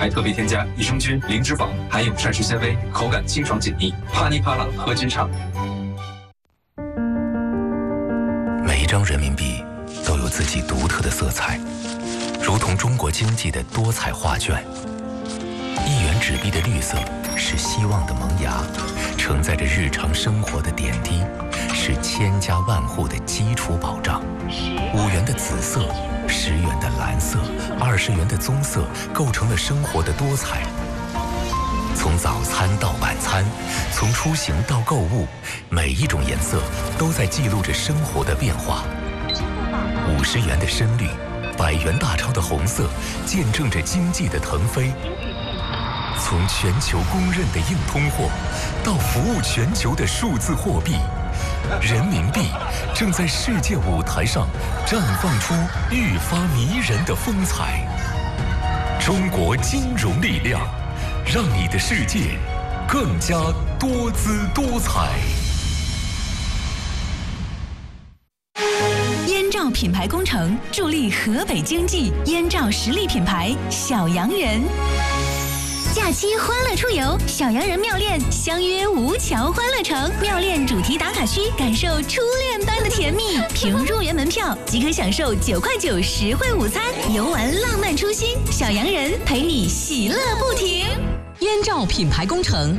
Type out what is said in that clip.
还特别添加益生菌、零脂肪，含有膳食纤维，口感清爽解腻。帕尼帕拉喝菌茶。 每一张人民币都有自己独特的色彩，如同中国经济的多彩画卷。1元纸币的绿色是希望的萌芽，承载着日常生活的点滴，是千家万户的基础保障。5元的紫色，10元的蓝色，20元的棕色，构成了生活的多彩。从早餐到晚餐，从出行到购物，每一种颜色都在记录着生活的变化。50元的深绿，100元大钞的红色，见证着经济的腾飞。从全球公认的硬通货，到服务全球的数字货币，人民币正在世界舞台上绽放出愈发迷人的风采。中国金融力量，让你的世界更加多姿多彩。 燕赵品牌工程助力河北经济，燕赵实力品牌小洋人。假期欢乐出游，小洋人妙恋相约吴桥欢乐城，妙恋主题打卡区，感受初恋般的甜蜜。凭入园门票即可享受9块9实惠午餐，游玩浪漫初心，小洋人陪你喜乐不停。 燕赵品牌工程